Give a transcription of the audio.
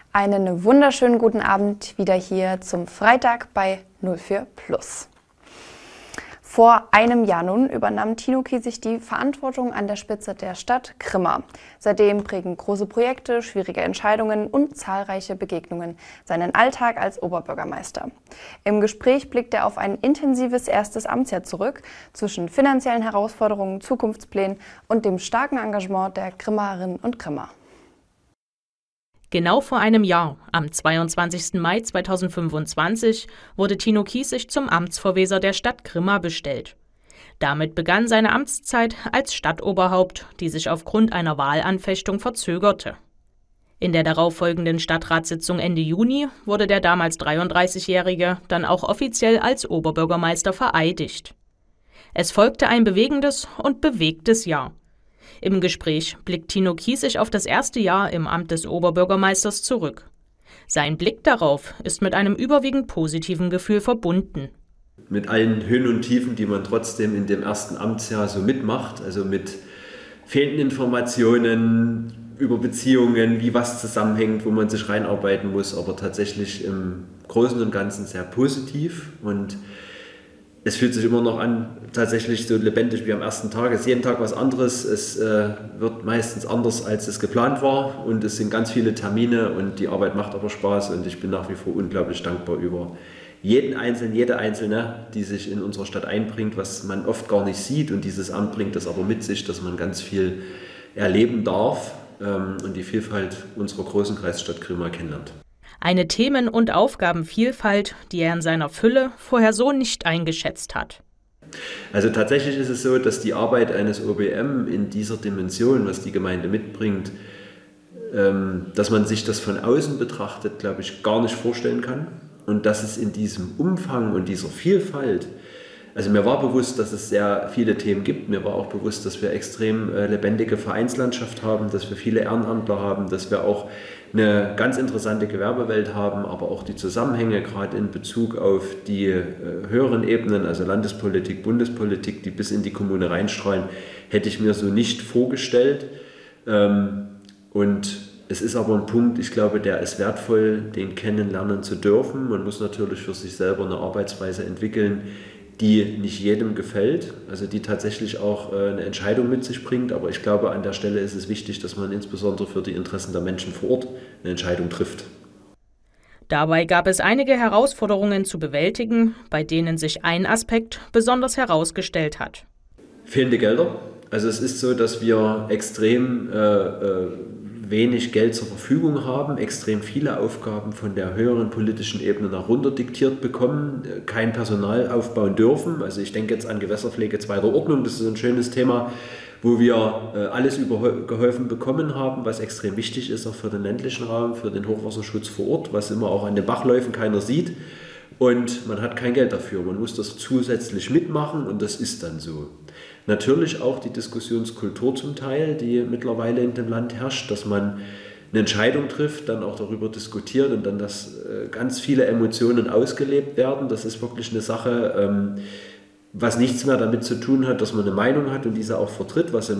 Einen wunderschönen guten Abend wieder hier zum Freitag bei 04 Plus. Vor einem Jahr nun übernahm Tino Kiesig die Verantwortung an der Spitze der Stadt Grimma. Seitdem prägen große Projekte, schwierige Entscheidungen und zahlreiche Begegnungen seinen Alltag als Oberbürgermeister. Im Gespräch blickt er auf ein intensives erstes Amtsjahr zurück, zwischen finanziellen Herausforderungen, Zukunftsplänen und dem starken Engagement der Grimmerinnen und Grimmer. Genau vor einem Jahr, am 22. Mai 2025, wurde Tino Kiesig zum Amtsverweser der Stadt Grimma bestellt. Damit begann seine Amtszeit als Stadtoberhaupt, die sich aufgrund einer Wahlanfechtung verzögerte. In der darauffolgenden Stadtratssitzung Ende Juni wurde der damals 33-Jährige dann auch offiziell als Oberbürgermeister vereidigt. Es folgte ein bewegendes und bewegtes Jahr. Im Gespräch blickt Tino Kiesig auf das erste Jahr im Amt des Oberbürgermeisters zurück. Sein Blick darauf ist mit einem überwiegend positiven Gefühl verbunden. Mit allen Höhen und Tiefen, die man trotzdem in dem ersten Amtsjahr so mitmacht, also mit fehlenden Informationen über Beziehungen, wie was zusammenhängt, wo man sich reinarbeiten muss, aber tatsächlich im Großen und Ganzen sehr positiv. Und es fühlt sich immer noch an, tatsächlich so lebendig wie am ersten Tag. Es ist jeden Tag was anderes. Es wird meistens anders, als es geplant war. Und es sind ganz viele Termine und die Arbeit macht aber Spaß. Und ich bin nach wie vor unglaublich dankbar über jeden Einzelnen, jede Einzelne, die sich in unserer Stadt einbringt, was man oft gar nicht sieht. Und dieses Amt bringt das aber mit sich, dass man ganz viel erleben darf und die Vielfalt unserer großen Kreisstadt Grimma kennenlernt. Eine Themen- und Aufgabenvielfalt, die er in seiner Fülle vorher so nicht eingeschätzt hat. Also tatsächlich ist es so, dass die Arbeit eines OBM in dieser Dimension, was die Gemeinde mitbringt, dass man sich das von außen betrachtet, glaube ich, gar nicht vorstellen kann. Und dass es in diesem Umfang und dieser Vielfalt, also mir war bewusst, dass es sehr viele Themen gibt. Mir war auch bewusst, dass wir extrem lebendige Vereinslandschaft haben, dass wir viele Ehrenamtler haben, dass wir auch eine ganz interessante Gewerbewelt haben, aber auch die Zusammenhänge gerade in Bezug auf die höheren Ebenen, also Landespolitik, Bundespolitik, die bis in die Kommune reinstrahlen, hätte ich mir so nicht vorgestellt. Und es ist aber ein Punkt, ich glaube, der ist wertvoll, den kennenlernen zu dürfen. Man muss natürlich für sich selber eine Arbeitsweise entwickeln, die nicht jedem gefällt, also die tatsächlich auch eine Entscheidung mit sich bringt. Aber ich glaube, an der Stelle ist es wichtig, dass man insbesondere für die Interessen der Menschen vor Ort eine Entscheidung trifft. Dabei gab es einige Herausforderungen zu bewältigen, bei denen sich ein Aspekt besonders herausgestellt hat. Fehlende Gelder. Also es ist so, dass wir extrem wenig Geld zur Verfügung haben, extrem viele Aufgaben von der höheren politischen Ebene nach runter diktiert bekommen, kein Personal aufbauen dürfen. Also ich denke jetzt an Gewässerpflege zweiter Ordnung, das ist ein schönes Thema, wo wir alles übergeholfen bekommen haben, was extrem wichtig ist, auch für den ländlichen Raum, für den Hochwasserschutz vor Ort, was immer auch an den Bachläufen keiner sieht. Und man hat kein Geld dafür, man muss das zusätzlich mitmachen und das ist dann so. Natürlich auch die Diskussionskultur zum Teil, die mittlerweile in dem Land herrscht, dass man eine Entscheidung trifft, dann auch darüber diskutiert und dann, dass ganz viele Emotionen ausgelebt werden. Das ist wirklich eine Sache, was nichts mehr damit zu tun hat, dass man eine Meinung hat und diese auch vertritt, was